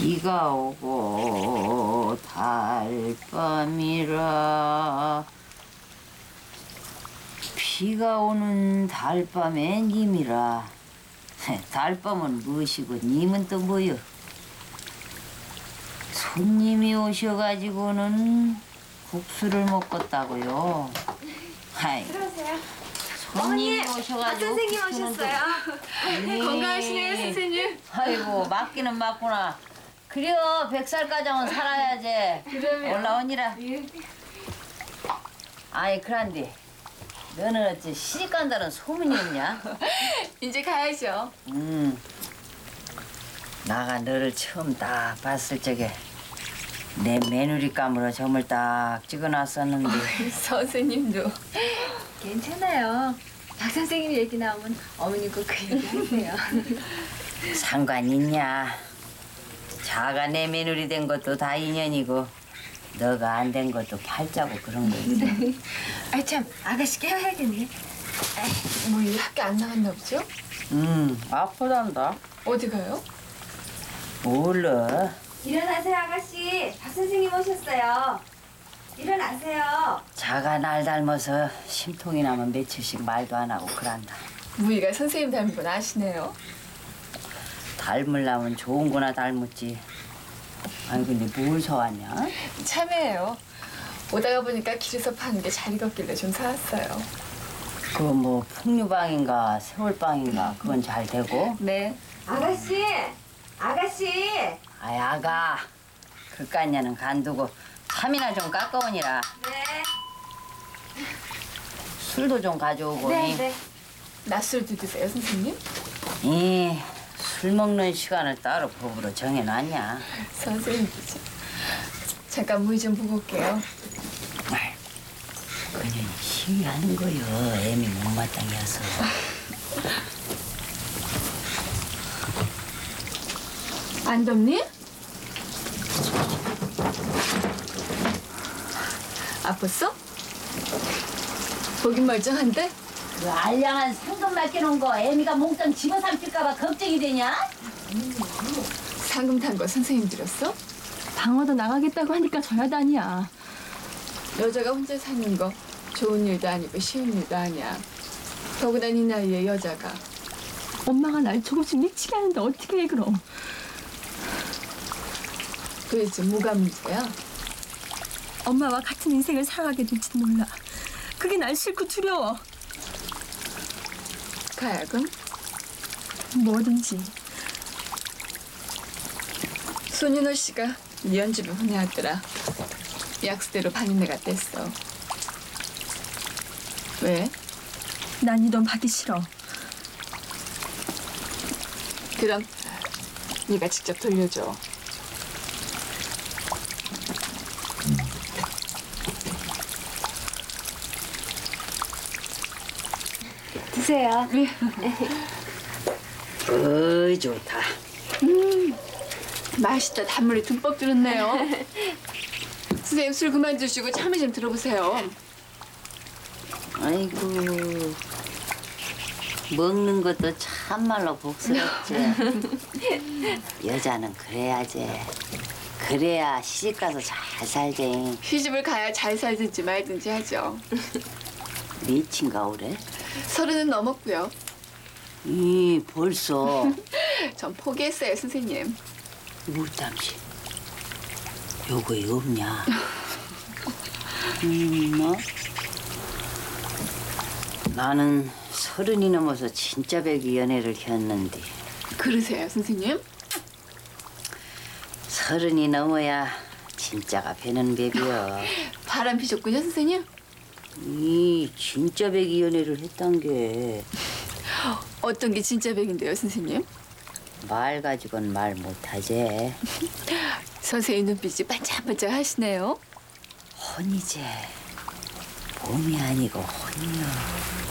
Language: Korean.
비가 오고 달밤이라. 비가 오는 달밤에 님이라. 달밤은 무엇이고 님은 또 뭐여? 손님이 오셔가지고는 국수를 먹겠다고요. 하이. 들어오세요. 손님이 어머니, 박 오셔가지고 선생님 국수는 오셨어요. 네. 건강하시네요, 선생님. 아이고 맞기는 맞구나. 그래요, 100살까지는 살아야지. 그러면. 올라오니라. 예. 아이 그란데 너는 어찌 시집 간다는 소문이 없냐? 이제 가야죠. 나가 너를 처음 딱 봤을 적에 내 며느리감으로 점을 딱 찍어놨었는데 선생님도. 괜찮아요. 박 선생님 얘기 나오면 어머니 꼭 그 얘기 하세요. 상관 있냐? 자가 내 며느리 된 것도 다 인연이고 너가 안 된 것도 팔자고 그런 거지. 아 참, 아가씨 깨워야겠네. 뭐 이 학교 안 나갔나 보죠? 아프단다. 어디 가요? 몰라. 일어나세요, 아가씨. 박 선생님 오셨어요. 일어나세요. 자가 날 닮아서 심통이 나면 며칠씩 말도 안 하고 그란다. 무희가 선생님 닮은 건 아시네요. 닮으려면 좋은 거나 닮았지. 아니 근데 뭘 사왔냐? 참외예요. 오다가 보니까 길에서 파는 게 잘 익었길래 좀 사왔어요. 그거 뭐 풍류빵인가 세월빵인가 그건 잘 되고. 네. 아가씨, 아가씨. 아이 아가 그깟냐는 간두고 참이나 좀 깎아오니라. 네. 술도 좀 가져오고. 네. 낮술도 드세요, 선생님? 술 먹는 시간을 따로 법으로 정해놨냐? 선생님이죠. 잠깐 무희 좀 보고 올게요. 그년이 시위하는 거요. 애미 못마땅해서. 안 덥니? 아팠어? 보긴 멀쩡한데? 그 알량한 상금 맡겨놓은 거 애미가 몽땅 집어삼킬까봐 걱정이 되냐? 상금 탄 거 선생님 드렸어? 방어도 나가겠다고 하니까 저야 다니야. 여자가 혼자 사는 거 좋은 일도 아니고 쉬운 일도 아니야. 더구나 이 나이에 여자가. 엄마가 날 조금씩 미치게 하는데 어떻게 해 그럼. 도대체 뭐가 문제야? 엄마와 같은 인생을 살아가게 될지도 몰라. 그게 날 싫고 두려워. 가야금? 뭐든지. 손윤호 씨가 미연주를 혼내왔더라. 약수대로 반인내가 뗐어. 왜? 난 이 돈 받기 싫어. 그럼 네가 직접 돌려줘. 드세요. 어이 좋다. 맛있다. 단물이 듬뿍 들었네요. 선생님 술 그만 드시고 참외 좀 들어보세요. 아이고 먹는 것도 참말로 복스럽지. 여자는 그래야지. 그래야 시집가서 잘 살지. 시집을 가야 잘 살든지 말든지 하죠. 몇인가 올해? 30은 넘었고요. 벌써. 전 포기했어요, 선생님. 뭐 잠시. 요거 이거 없냐? 뭐? 나는 30이 넘어서 진짜 백이 연애를 했는데 그러세요, 선생님? 30이 넘어야 진짜가 배는 배비여. 바람 피셨군요, 선생님. 진짜 백이 연애를 했단 게 어떤 게 진짜 백인데요, 선생님? 말 가지고는 말 못하지. 선생님 눈빛이 반짝반짝 하시네요. 혼이지. 봄이 아니고 혼이여.